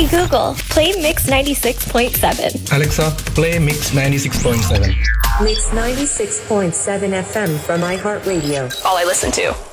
Google, play Mix 96.7. Alexa, play Mix 96.7. Mix 96.7 FM from iHeartRadio. All I listen to.